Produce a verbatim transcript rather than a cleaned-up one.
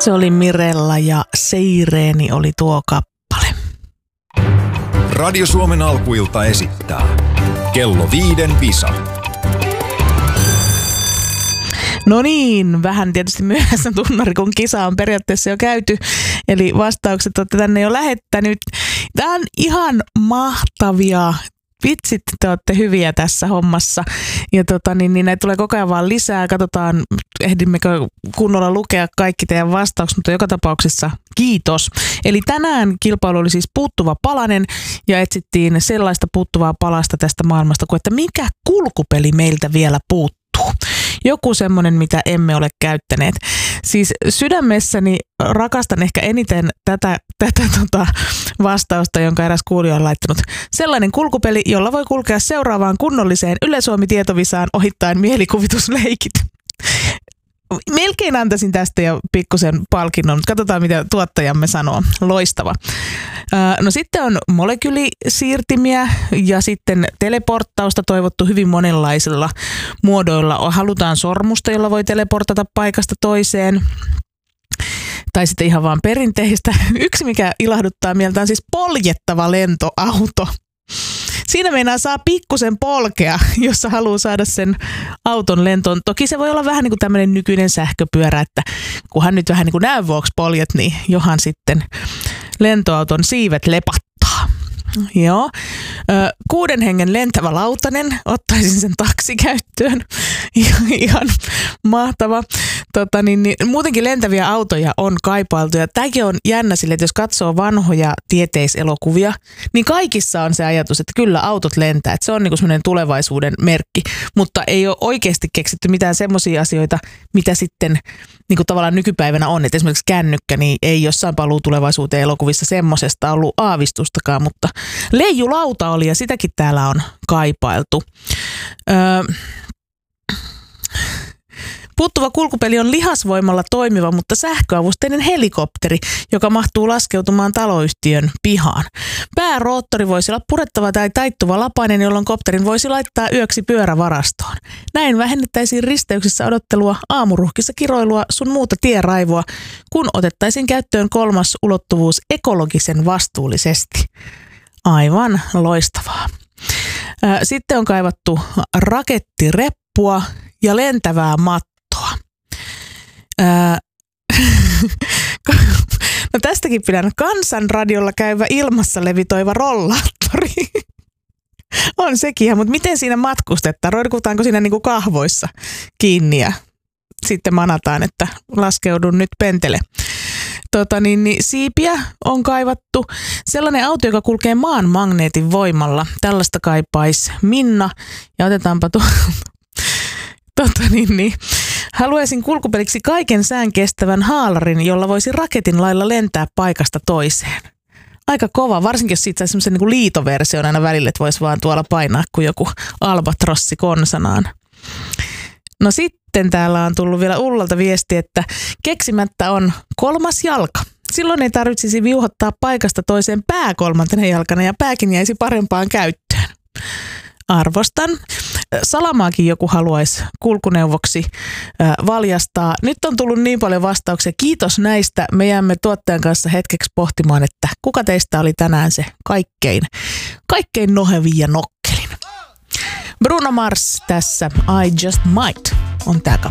Se oli Mirella ja Seireeni oli tuo kappale. Radio Suomen alkuilta esittää Kello viiden Visa. No niin, vähän tietysti myöhässä tunnari, kun kisa on periaatteessa jo käyty. Eli vastaukset olette tänne jo lähettänyt. Tämä on ihan mahtavia. Vitsit, te olette hyviä tässä hommassa. Ja tota, niin, niin näitä tulee koko ajan vaan lisää. Katsotaan, ehdimmekö kunnolla lukea kaikki teidän vastaukset, mutta joka tapauksessa kiitos. Eli tänään kilpailu oli siis puuttuva palanen ja etsittiin sellaista puuttuvaa palasta tästä maailmasta kuin, että mikä kulkupeli meiltä vielä puuttuu. Joku semmoinen, mitä emme ole käyttäneet. Siis sydämessäni rakastan ehkä eniten tätä, tätä tota vastausta, jonka eräs kuulija on laittanut. Sellainen kulkupeli, jolla voi kulkea seuraavaan kunnolliseen Yle Suomi-tietovisaan ohittaen mielikuvitusleikit. Melkein antaisin tästä jo pikkusen palkinnon, mutta katsotaan mitä tuottajamme sanoo. Loistava. No sitten on molekyylisiirtimiä ja sitten teleporttausta toivottu hyvin monenlaisilla muodoilla. Halutaan sormusta, jolla voi teleportata paikasta toiseen. Tai sitten ihan vaan perinteistä. Yksi, mikä ilahduttaa mieltä, on siis poljettava lentoauto. Siinä meinaa saa pikkusen polkea, jos haluaa saada sen auton lentoon. Toki se voi olla vähän niin kuin tämmöinen nykyinen sähköpyörä, että kunhan nyt vähän niin kuin näön vuoksi poljet, niin johan sitten lentoauton siivet lepattaa. Joo. Kuuden hengen lentävä lautanen, ottaisin sen taksikäyttöön. Ihan mahtava. Tota, niin, niin, muutenkin lentäviä autoja on kaipailtu ja tämäkin on jännä sille, että jos katsoo vanhoja tieteiselokuvia, niin kaikissa on se ajatus, että kyllä autot lentää. Että se on niin kuin semmoinen tulevaisuuden merkki, mutta ei ole oikeasti keksitty mitään semmoisia asioita, mitä sitten niin kuin tavallaan nykypäivänä on. Että esimerkiksi kännykkä, niin ei jossain paluu tulevaisuuteen elokuvissa semmoisesta ollut aavistustakaan, mutta leijulauta oli ja sitäkin täällä on kaipailtu. Öö, Puuttuva kulkupeli on lihasvoimalla toimiva, mutta sähköavusteinen helikopteri, joka mahtuu laskeutumaan taloyhtiön pihaan. Pääroottori voisi olla purettava tai taittuva lapainen, jolloin kopterin voisi laittaa yöksi pyörävarastoon. Näin vähennettäisiin risteyksissä odottelua, aamuruhkissa kiroilua, sun muuta tieraivoa, kun otettaisiin käyttöön kolmas ulottuvuus ekologisen vastuullisesti. Aivan loistavaa. Sitten on kaivattu rakettireppua ja lentävää mattoa. Ää, no tästäkin pidän Kansanradiolla käyvä ilmassa levitoiva rollaattori. On sekin, mutta miten siinä matkustetaan? Roikutaanko siinä niinku kahvoissa kiinni ja sitten manataan, että laskeudun nyt pentele. Tota niin, niin, siipiä on kaivattu. Sellainen auto, joka kulkee maan magneetin voimalla. Tällaista kaipaisi Minna. Ja otetaanpa tuo... Tota niin, niin. Haluaisin kulkupeliksi kaiken sään kestävän haalarin, jolla voisi raketin lailla lentää paikasta toiseen. Aika kova, varsinkin jos siitä saisi semmoisen niin kuin liitoversion aina välillä, että voisi vaan tuolla painaa kuin joku albatrossi konsanaan. No sitten täällä on tullut vielä Ullalta viesti, että keksimättä on kolmas jalka. Silloin ei tarvitsisi viuhottaa paikasta toiseen pää kolmantena jalkana ja pääkin jäisi parempaan käyttöön. Arvostan. Salamaakin joku haluaisi kulkuneuvoksi äh, valjastaa. Nyt on tullut niin paljon vastauksia. Kiitos näistä. Me jäämme tuottajan kanssa hetkeksi pohtimaan, että kuka teistä oli tänään se kaikkein, kaikkein nohevin ja nokkelin. Bruno Mars tässä I Just Might on tää